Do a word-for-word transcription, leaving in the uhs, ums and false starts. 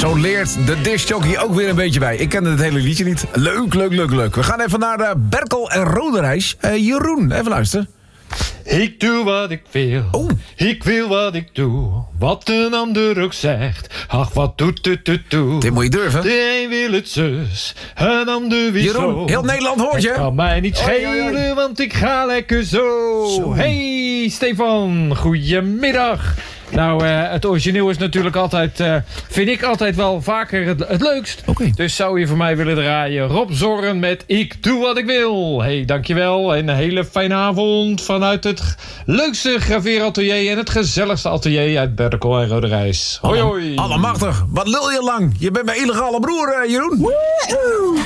Zo leert de discjockey ook weer een beetje bij. Ik kende het hele liedje niet. Leuk, leuk, leuk, leuk. We gaan even naar de Berkel en Roderijs. Uh, Jeroen, even luisteren. Ik doe wat ik wil, oh. ik wil wat ik doe, wat een ander ook zegt. Ach, wat doet het toe, toe. Dit moet je durven. De een wil het zus, een ander weer Jeroen, zo. heel Nederland hoort je. Het kan mij niet schelen, oi, oi, oi. Want ik ga lekker zo. zo. Hey Stefan, goedemiddag. Nou, uh, het origineel is natuurlijk altijd, uh, vind ik altijd wel vaker het, het leukst. Okay. Dus zou je voor mij willen draaien Rob Zorn met Ik doe wat ik wil. Hey, dankjewel en een hele fijne avond vanuit het leukste graveeratelier en het gezelligste atelier uit Berkel en Roderijs. Hoi hoi. Allemachtig, wat lul je lang. Je bent mijn illegale broer, uh, Jeroen. Woehoe.